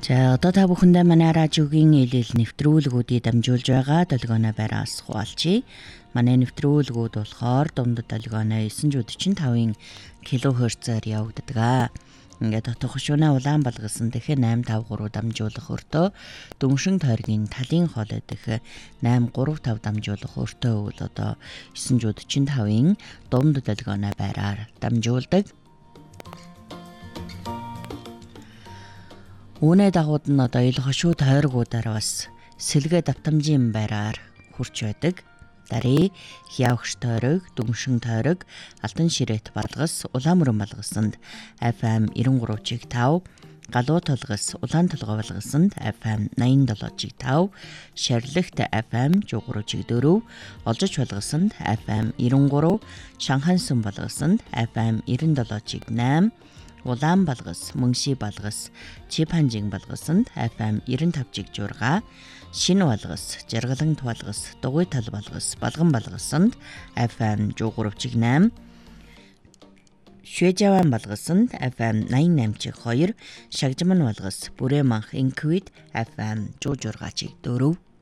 За одоо та бүхэндээ манай радиогийн ээлэл нэвтрүүлгүүдийг дамжуулж байгаа долгионоо байраас хуваалцъя. Манай нэвтрүүлгүүд болохоор дундад долгионоо 945-ын килохерцээр явагддаг. Ингээд дотох хөшөөнэ улаан балгасан дахин 853 дамжуулах өртөө, дүмшин тойргийн талын хоолой дэх 835 дамжуулах өртөө бол одоо 945-ын дунд долгионоо байраар дамжуулдаг. Үүнээ дагууд нь одоо ил хошуу тойргуудаар бас сэлгэ давтамжийн байраар хурч байдаг. Дарий, хявгч тойрог, дүмшин тойрог, алтан ширээт балгас, улаан мөрөн балгасанд FM 93.5, галуу толгос, улаан толгой балгасанд FM 87.5, шарлагт FM 103.4, олжич балгасанд FM 93, Шанхай сүм балгасанд FM 97.8, улаан балгас, мөнши балгас, чипанжин балгасанд FM 95.6, шин балгас, жаргалан балгас, дугуй тал балгас, балган балгасанд FM 103.8, швежаван балгасанд FM 88.2, шагжман балгас, бүрээ манх инквит FM 106.4.